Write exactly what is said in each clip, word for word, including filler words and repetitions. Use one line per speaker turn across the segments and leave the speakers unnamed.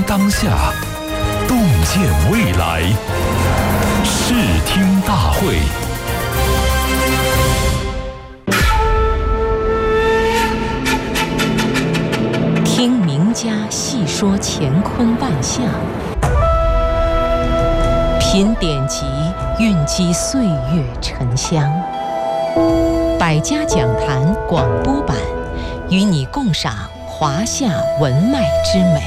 当下，洞见未来。视听大会。
听名家细说乾坤万象，品典籍蕴积岁月沉香。百家讲坛广播版，与你共赏华夏文脉之美。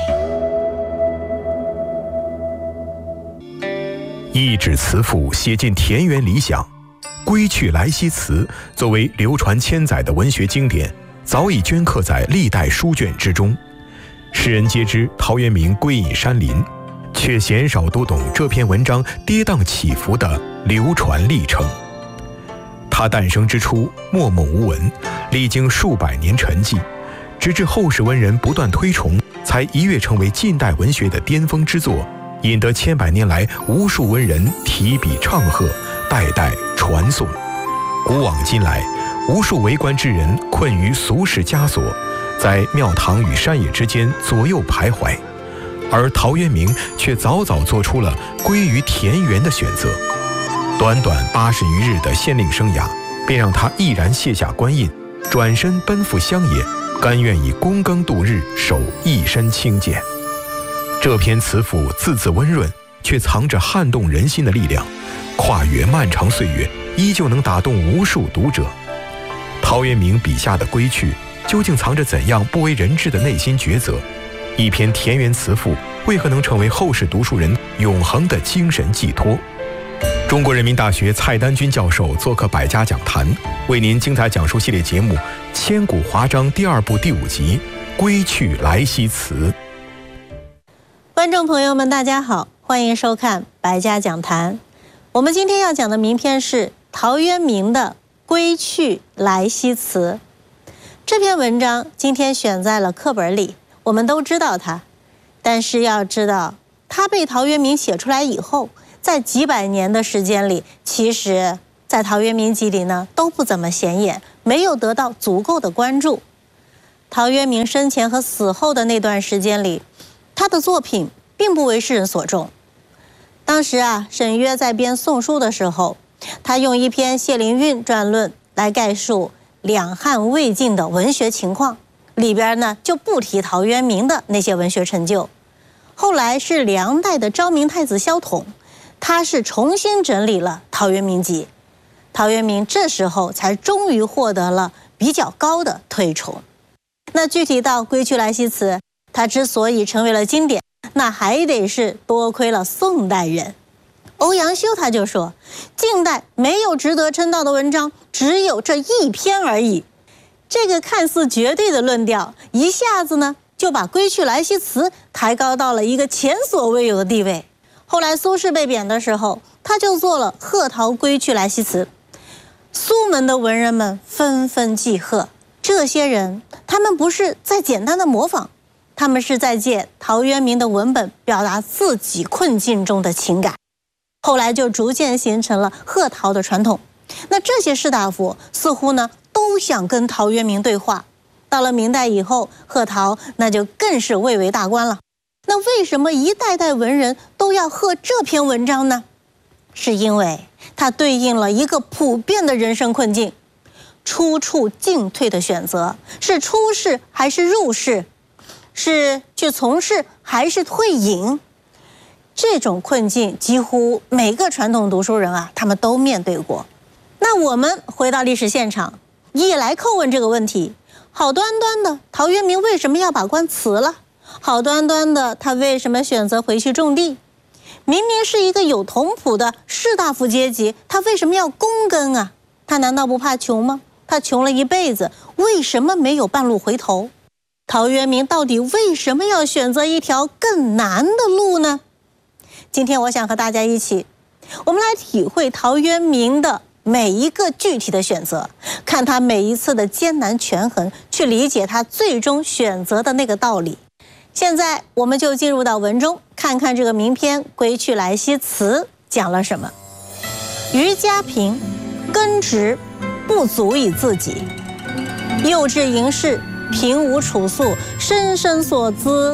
一纸词赋写尽田园理想，《归去来兮辞》作为流传千载的文学经典，早已镌刻在历代书卷之中。世人皆知陶渊明归隐山林，却鲜少读懂这篇文章跌宕起伏的流传历程。他诞生之初默默无闻，历经数百年沉寂，直至后世文人不断推崇，才一跃成为近代文学的巅峰之作，引得千百年来无数文人提笔唱和，代代传颂。古往今来，无数为官之人困于俗世枷锁，在庙堂与山野之间左右徘徊，而陶渊明却早早做出了归于田园的选择。短短八十余日的县令生涯，便让他毅然卸下官印，转身奔赴乡野，甘愿以躬耕度日，守一身清简。这篇词赋字字温润，却藏着撼动人心的力量，跨越漫长岁月，依旧能打动无数读者。陶渊明笔下的归去，究竟藏着怎样不为人知的内心抉择？一篇田园词赋，为何能成为后世读书人永恒的精神寄托？中国人民大学蔡丹君教授做客百家讲坛，为您精彩讲述系列节目《千古华章》第二部第五集《归去来兮辞》。
观众朋友们大家好，欢迎收看百家讲坛。我们今天要讲的名篇是陶渊明的《归去来兮辞》。这篇文章今天选在了课本里，我们都知道它，但是要知道它被陶渊明写出来以后，在几百年的时间里，其实在陶渊明集里呢都不怎么显眼，没有得到足够的关注。陶渊明生前和死后的那段时间里，他的作品并不为世人所重。当时啊，沈约在编《宋书》的时候，他用一篇谢灵运传论来概述两汉魏晋的文学情况，里边呢就不提陶渊明的那些文学成就。后来是梁代的昭明太子萧统，他是重新整理了陶渊明集，陶渊明这时候才终于获得了比较高的推崇。那具体到《归去来兮辞》，它之所以成为了经典，那还得是多亏了宋代人。欧阳修他就说，近代没有值得称道的文章，只有这一篇而已。这个看似绝对的论调，一下子呢就把《归去来兮辞》抬高到了一个前所未有的地位。后来苏轼被贬的时候，他就做了《贺陶归去来兮辞》，苏门的文人们纷纷记贺。这些人他们不是在简单的模仿，他们是在借陶渊明的文本表达自己困境中的情感。后来就逐渐形成了贺陶的传统。那这些士大夫似乎呢都想跟陶渊明对话。到了明代以后，贺陶那就更是蔚为大观了。那为什么一代代文人都要贺这篇文章呢？是因为它对应了一个普遍的人生困境，出处进退的选择，是出世还是入世，是去从事还是退隐。这种困境几乎每个传统读书人啊，他们都面对过。那我们回到历史现场，也来叩问这个问题：好端端的陶渊明为什么要把官辞了？好端端的他为什么选择回去种地？明明是一个有同谱的士大夫阶级，他为什么要躬耕啊？他难道不怕穷吗？他穷了一辈子，为什么没有半路回头？陶渊明到底为什么要选择一条更难的路呢？今天我想和大家一起，我们来体会陶渊明的每一个具体的选择，看他每一次的艰难权衡，去理解他最终选择的那个道理。现在我们就进入到文中，看看这个名篇《归去来兮辞》讲了什么。余家贫，耕植不足以自给，幼稚盈室，贫无处宿，生生所资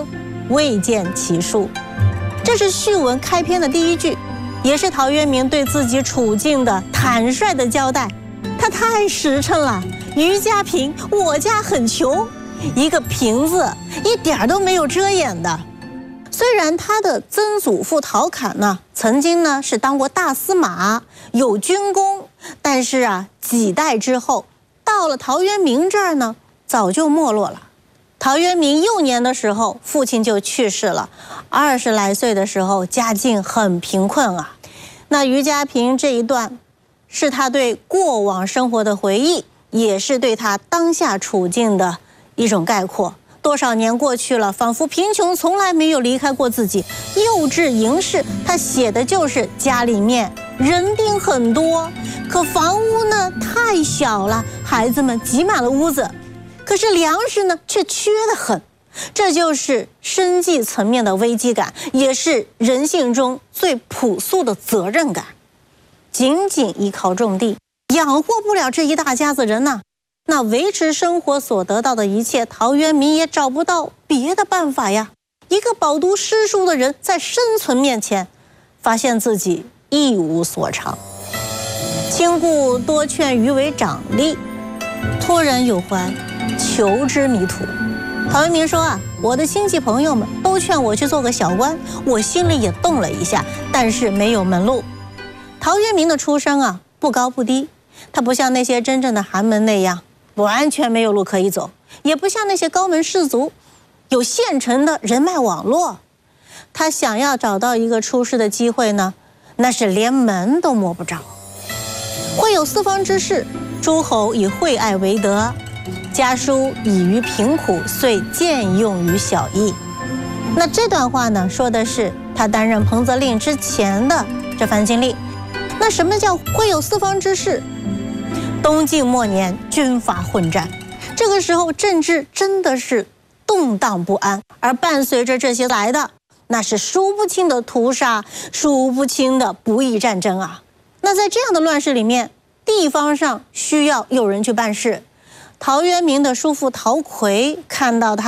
未见其数。这是序文开篇的第一句，也是陶渊明对自己处境的坦率的交代。他太实诚了，余家贫，我家很穷，一个贫字一点都没有遮掩的。虽然他的曾祖父陶侃呢，曾经呢是当过大司马，有军功，但是啊，几代之后，到了陶渊明这儿呢，早就没落了。陶渊明幼年的时候，父亲就去世了，二十来岁的时候，家境很贫困啊。那余家贫这一段，是他对过往生活的回忆，也是对他当下处境的一种概括。多少年过去了，仿佛贫穷从来没有离开过自己。幼稚盈室，他写的就是家里面人丁很多，可房屋呢太小了，孩子们挤满了屋子，可是粮食呢却缺得很。这就是生计层面的危机感，也是人性中最朴素的责任感。仅仅依靠种地，养活不了这一大家子人呐、啊。那维持生活所得到的一切，陶渊明也找不到别的办法呀。一个饱读诗书的人，在生存面前，发现自己一无所长。亲故多劝余为长吏，托人有还，求之弥途。陶渊明说啊，我的亲戚朋友们都劝我去做个小官，我心里也动了一下，但是没有门路。陶渊明的出身啊，不高不低，他不像那些真正的寒门那样完全没有路可以走，也不像那些高门士族有现成的人脉网络。他想要找到一个出世的机会呢，那是连门都摸不着。会有四方之士，诸侯以惠爱为德，家书以于贫苦，遂见用于小义。那这段话呢，说的是他担任彭泽令之前的这番经历。那什么叫会有四方之士？东晋末年，军阀混战，这个时候政治真的是动荡不安，而伴随着这些来的，那是数不清的屠杀，数不清的不义战争啊。那在这样的乱世里面，地方上需要有人去办事。陶渊明的叔父陶馗看到他